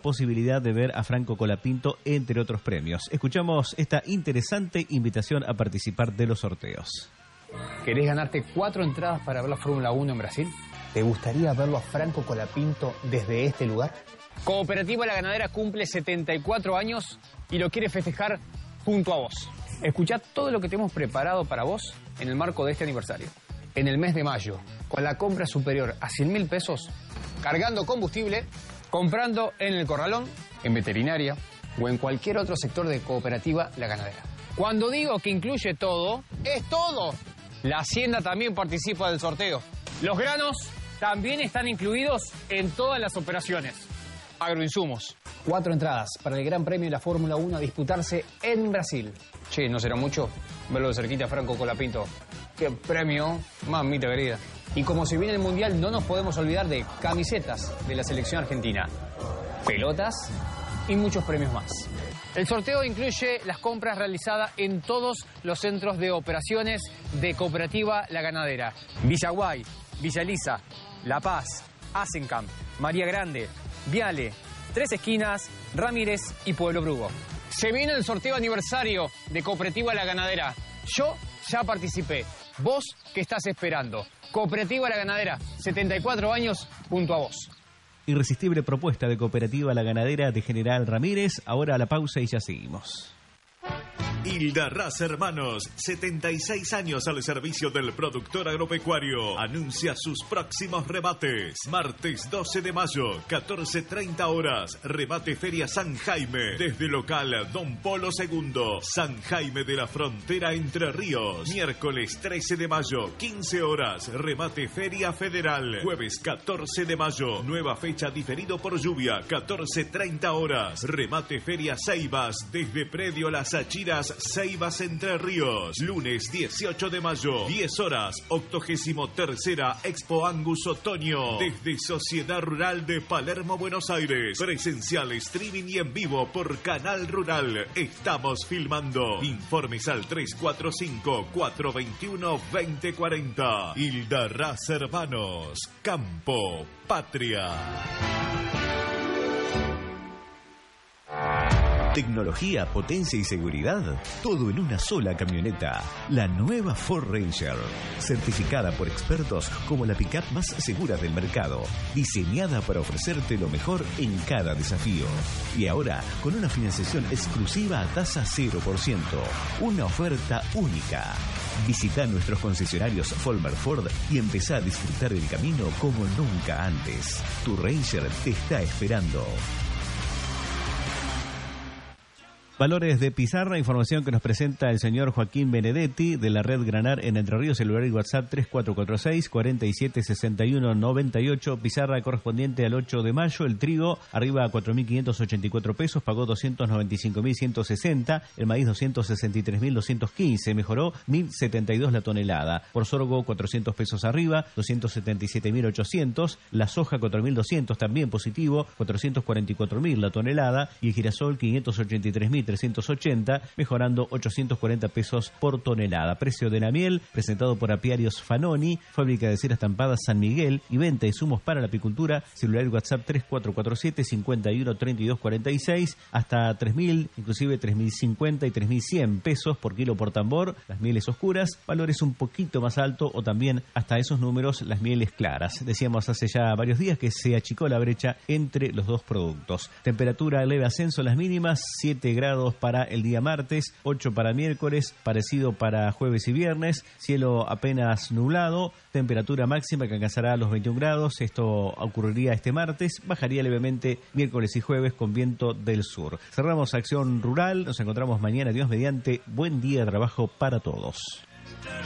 posibilidad de ver a Franco Colapinto, entre otros premios. Escuchamos esta interesante invitación a participar de los sorteos. ¿Querés ganarte 4 entradas para ver la Fórmula 1 en Brasil? ¿Te gustaría verlo a Franco Colapinto desde este lugar? Cooperativa La Ganadera cumple 74 años y lo quiere festejar junto a vos. Escuchá todo lo que te hemos preparado para vos en el marco de este aniversario. En el mes de mayo, con la compra superior a 100.000 pesos, cargando combustible, comprando en el corralón, en veterinaria o en cualquier otro sector de Cooperativa La Ganadera. Cuando digo que incluye todo, es todo. La Hacienda también participa del sorteo. Los granos también están incluidos en todas las operaciones. Agroinsumos. 4 entradas para el Gran Premio de la Fórmula 1 a disputarse en Brasil. Che, ¿no será mucho verlo de cerquita a Franco Colapinto? ¡Qué premio, mamita querida! Y como se viene el Mundial, no nos podemos olvidar de camisetas de la selección argentina, pelotas y muchos premios más. El sorteo incluye las compras realizadas en todos los centros de operaciones de Cooperativa La Ganadera. Villaguay, Villa Elisa, La Paz, Asencamp, María Grande, Viale, Tres Esquinas, Ramírez y Pueblo Brugo. Se viene el sorteo aniversario de Cooperativa La Ganadera. Yo ya participé. ¿Vos qué estás esperando? Cooperativa La Ganadera, 74 años junto a vos. Irresistible propuesta de Cooperativa La Ganadera de General Ramírez. Ahora a la pausa y ya seguimos. Hildarraz Hermanos, 76 años al servicio del productor agropecuario. Anuncia sus próximos rebates. Martes 12 de mayo, 14:30 horas. Rebate Feria San Jaime. Desde local Don Polo II, San Jaime de la Frontera Entre Ríos. Miércoles 13 de mayo, 15 horas. Rebate Feria Federal. Jueves 14 de mayo, nueva fecha diferido por lluvia, 14:30 horas. Remate Feria Ceibas. Desde Predio Las Achiras, Ceibas Entre Ríos. Lunes 18 de mayo, 10 horas, 83ª Expo Angus Otoño. Desde Sociedad Rural de Palermo, Buenos Aires. Presencial, streaming y en vivo por Canal Rural. Estamos filmando. Informes al 345-421-2040. Hildarraz Hermanos. Campo, patria. Tecnología, potencia y seguridad, todo en una sola camioneta. La nueva Ford Ranger, certificada por expertos como la pickup más segura del mercado, diseñada para ofrecerte lo mejor en cada desafío. Y ahora, con una financiación exclusiva a tasa 0%, una oferta única. Visita nuestros concesionarios Folmer Ford y empezá a disfrutar del camino como nunca antes. Tu Ranger te está esperando. Valores de Pizarra, información que nos presenta el señor Joaquín Benedetti de la red Granar en Entre Ríos, celular y WhatsApp 3446-476198, Pizarra correspondiente al 8 de mayo, el trigo arriba a 4.584 pesos, pagó 295.160, el maíz 263.215, mejoró 1.072 la tonelada, por sorgo 400 pesos arriba, 277.800, la soja 4.200 también positivo, 444.000 la tonelada y el girasol 583.380, mejorando 840 pesos por tonelada. Precio de la miel, presentado por Apiarios Fanoni, fábrica de cera estampada San Miguel y venta de insumos para la apicultura, celular y WhatsApp 3447-513246, hasta 3.000, inclusive 3.050 y 3.100 pesos por kilo por tambor, las mieles oscuras, valores un poquito más alto o también hasta esos números las mieles claras. Decíamos hace ya varios días que se achicó la brecha entre los dos productos. Temperatura leve ascenso, las mínimas 7 grados para el día martes, 8 para miércoles, parecido para jueves y viernes, cielo apenas nublado, temperatura máxima que alcanzará los 21 grados, esto ocurriría este martes, bajaría levemente miércoles y jueves con viento del sur. Cerramos Acción Rural, nos encontramos mañana, Dios mediante, buen día de trabajo para todos.